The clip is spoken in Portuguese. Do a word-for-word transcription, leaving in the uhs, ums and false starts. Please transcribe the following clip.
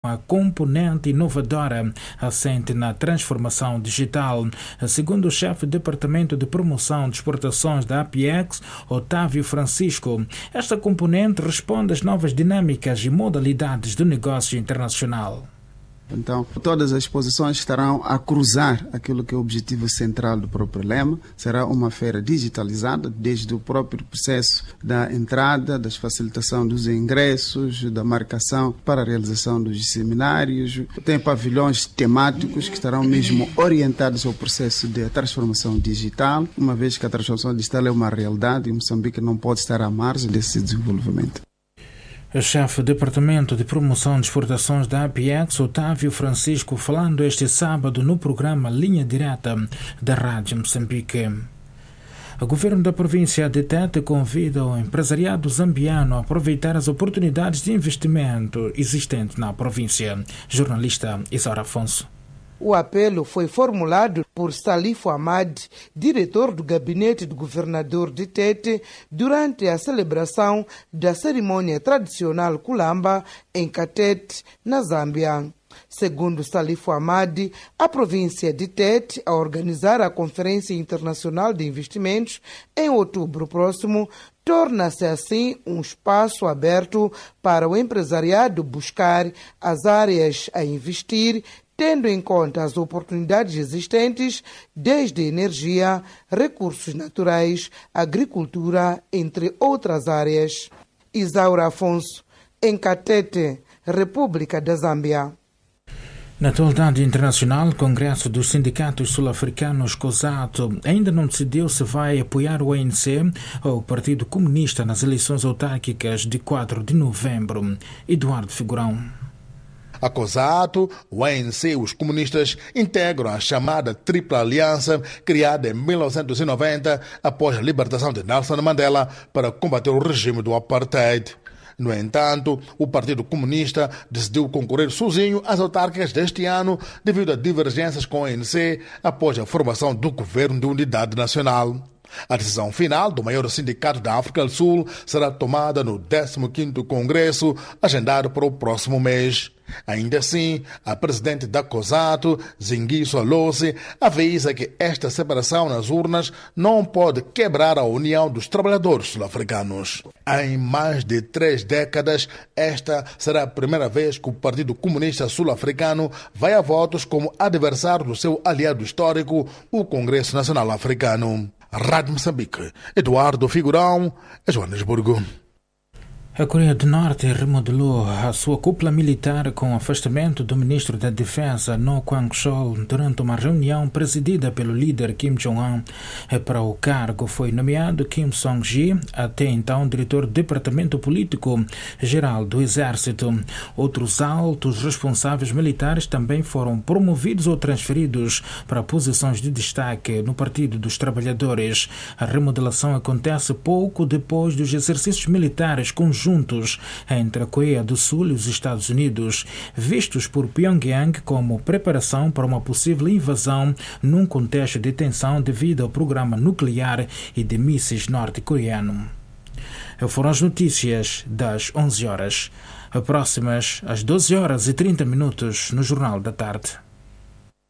a componente inovadora assente na transformação digital. Segundo o chefe do Departamento de Promoção de Exportações da Apex, Otávio Francisco, esta componente responde às novas dinâmicas e modalidades do negócio internacional. Então, todas as exposições estarão a cruzar aquilo que é o objetivo central do próprio lema. Será uma feira digitalizada, desde o próprio processo da entrada, da facilitação dos ingressos, da marcação para a realização dos seminários. Tem pavilhões temáticos que estarão mesmo orientados ao processo de transformação digital, uma vez que a transformação digital é uma realidade e Moçambique não pode estar à margem desse desenvolvimento. O chefe do Departamento de Promoção de Exportações da Apex, Otávio Francisco, falando este sábado no programa Linha Direta da Rádio Moçambique. O governo da província de Tete convida o empresariado zambiano a aproveitar as oportunidades de investimento existentes na província. Jornalista Isaura Afonso. O apelo foi formulado por Salifo Ahmad, diretor do gabinete do governador de Tete, durante a celebração da cerimônia tradicional Kulamba em Katete, na Zâmbia. Segundo Salifo Ahmad, a província de Tete, a organizar a Conferência Internacional de Investimentos em outubro próximo, torna-se assim um espaço aberto para o empresariado buscar as áreas a investir, tendo em conta as oportunidades existentes, desde energia, recursos naturais, agricultura, entre outras áreas. Isaura Afonso, em Katete, República da Zâmbia. Na atualidade internacional, o Congresso dos Sindicatos Sul-Africanos, COSATU, ainda não decidiu se vai apoiar o A N C ou o Partido Comunista nas eleições autárquicas de quatro de novembro. Eduardo Figurão. A COSATU, o A N C e os comunistas integram a chamada Tripla Aliança, criada em mil novecentos e noventa após a libertação de Nelson Mandela para combater o regime do Apartheid. No entanto, o Partido Comunista decidiu concorrer sozinho às autárquicas deste ano devido a divergências com o A N C após a formação do Governo de Unidade Nacional. A decisão final do maior sindicato da África do Sul será tomada no décimo quinto Congresso, agendado para o próximo mês. Ainda assim, a presidente da COSATU, Zingiso Alose, avisa que esta separação nas urnas não pode quebrar a união dos trabalhadores sul-africanos. Em mais de três décadas, esta será a primeira vez que o Partido Comunista Sul-Africano vai a votos como adversário do seu aliado histórico, o Congresso Nacional Africano. Rádio Moçambique, Eduardo Figurão, Joanesburgo. A Coreia do Norte remodelou a sua cúpula militar com o afastamento do ministro da Defesa, No Kwang-chol, durante uma reunião presidida pelo líder Kim Jong-un. Para o cargo foi nomeado Kim Song-ji, até então diretor do Departamento Político-Geral do Exército. Outros altos responsáveis militares também foram promovidos ou transferidos para posições de destaque no Partido dos Trabalhadores. A remodelação acontece pouco depois dos exercícios militares conjuntos juntos entre a Coreia do Sul e os Estados Unidos, vistos por Pyongyang como preparação para uma possível invasão num contexto de tensão devido ao programa nuclear e de mísseis norte-coreano. Foram as notícias das onze horas. Próximas às doze horas e trinta minutos no Jornal da Tarde.